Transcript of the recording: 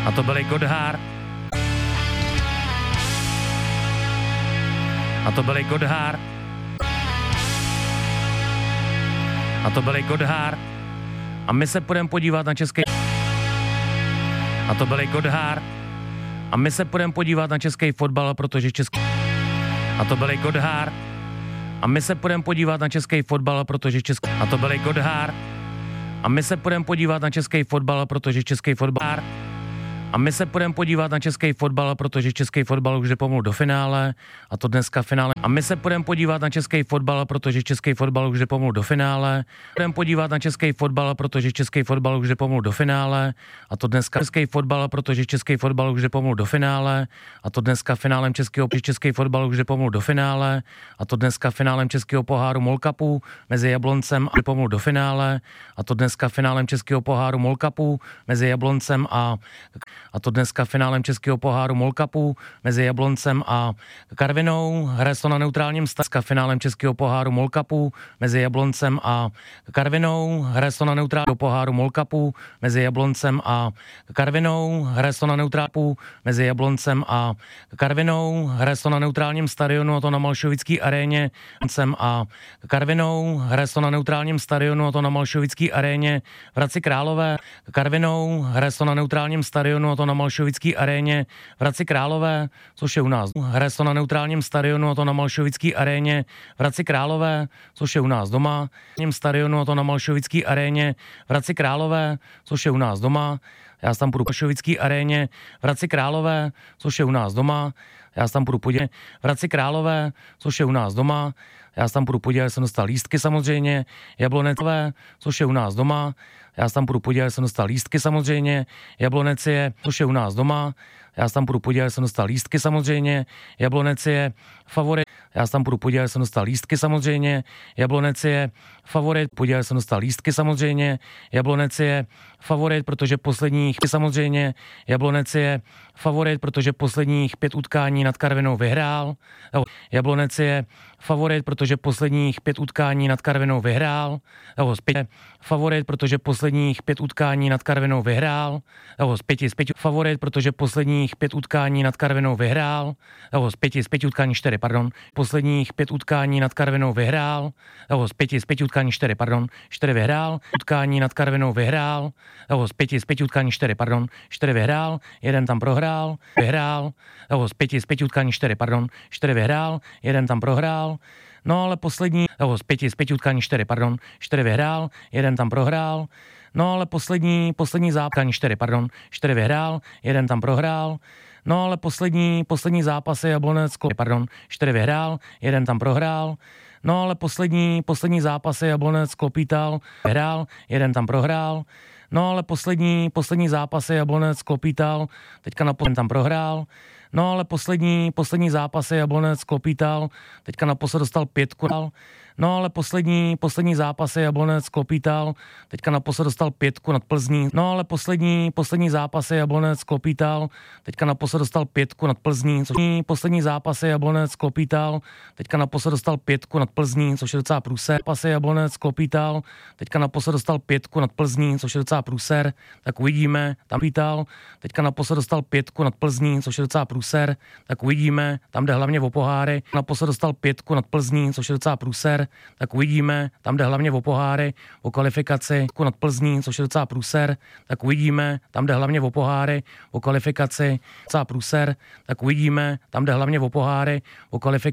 A to byli Godhard. A to byli Godhard. A to byli Godhard. A my se půjdeme podívat na český... A to byli Godhard. A my se půjdeme podívat na český fotbal, protože český... A to byli Godhard. A my se půjdeme podívat na český fotbal, protože český... A to byli Godhard. A my se půjdeme podívat na český fotbal, protože český fotbal... A my se půjdeme podívat na český fotbal, protože český fotbal už jde pomalu do finále. A to dneska finále. A my se půjdeme podívat na český fotbal, protože český fotbal už jde pomalu do finále. Půjdeme podívat na český fotbal, protože český fotbal už jde pomalu do finále. A to dneska český fotbal, protože český fotbal už jde pomalu do finále. A to dneska finálem český fotbal už jde pomalu do finále. A to dneska finálem českého poháru MOL Cupu mezi Jabloncem a pomalu do finále. A to dneska finálem českého poháru MOL Cupu mezi Jabloncem a to dneska finálem českého poháru MOL Cupu mezi Jabloncem a Karvinou. Hraje to na neutrálním stadionu. Finálem českého poháru MOL Cupu mezi Jabloncem a Karvinou. Hraje to na neutrálním poháru MOL Cupu mezi Jabloncem a Karvinou. Hraje to na neutrálním mezi Jabloncem a Karvinou. Hraje to na neutrálním stadionu, a to na Malšovický aréně a Karvinou. Hraje to na neutrálním stadionu, a to na Malšovický aréně v Hradci Králové. Karvinou. Hraje to na neutrálním stadionu, a to na Malšovický aréně v Hradci Králové, což je u nás. Hraje to na neutrálním stadionu, a to na Malšovický aréně v Hradci Králové, což je u nás doma. Stadionu, a to na Malšovický aréně v Hradci Králové, což je u nás doma. Já tam půjdu Malšovický aréně v Hradci Králové, což je u nás doma. Já tam půjdu podívat v Hradci Králové, což je u nás doma. Já tam půjdu podívat, jsem dostal lístky samozřejmě. Jablonecové, což je u nás doma. Já tam půjdu podívat, jsem dostal lístky samozřejmě. Jablonec je, což je u nás doma. Já tam půjdu podívat, jsem dostal lístky samozřejmě. Jablonec je favorit. Já tam půjdu podívat, jsem dostal lístky samozřejmě. Jablonec je favorit. Podívat, jsem dostal lístky samozřejmě. Jablonec je favorit, protože posledních samozřejmě Jablonec je favorit, protože posledních 5 utkání nad Karvinou vyhrál. Jablonec je favorit, protože posledních 5 utkání nad Karvinou vyhrál. Favorit, protože posledních 5 utkání nad Karvinou vyhrál. Z 5 favorit, protože posledních 5 utkání nad Karvinou vyhrál. Z 5 utkání 4, pardon. Posledních 5 utkání nad Karvinou vyhrál. Z 5 utkání 4, pardon. 4 vyhrál. Utkání nad Karvinou vyhrál. Z 5 utkání 4, pardon. 4 vyhrál. 1 tam prohrál. Vyhrál. Z 5 utkání 4, pardon. 4 vyhrál. 1 tam prohrál. No ale poslední, z 5 utkání 4, pardon, 4 vyhrál, 1 tam prohrál. No ale poslední zápas, 4, pardon, 4 vyhrál, 1 tam prohrál. No ale poslední zápasy Jablonec, pardon, 4 vyhrál, 1 tam prohrál. No ale poslední zápasy Jablonec Klopítal, vyhrál, 1 tam prohrál. No ale poslední zápasy Jablonec Klopítal, teďka na tam prohrál. No ale poslední zápasy Jablonec Klopítal, teďka naposled dostal 5. No ale poslední zápasy Jablonec Klopítal, teďka naposled dostal 5 nad Plzní. No ale poslední zápasy Jablonec Klopítal, teďka naposled dostal 5 nad Plzní. Poslední zápasy Jablonec Klopítal, teďka naposled dostal 5 nad Plzní, což je docela průser. Zápasy Jablonec Klopítal, teďka naposled dostal 5 nad Plzní, což je docela průser. Tak uvidíme, tam Pítal, teďka naposled dostal 5 nad Plzní, což je docela průser. Tak uvidíme, tam jde hlavně o poháry. Naposled dostal 5 nad Plzní, což je docela průser. Tak uvidíme, tam jde hlavně o poháry, o kvalifikaci nad Plzní, což je docela průser. Tak uvidíme, tam jde hlavně o poháry, o kvalifikaci, docela průser. Tak uvidíme, tam jde hlavně o poháry, o kvalifikaci.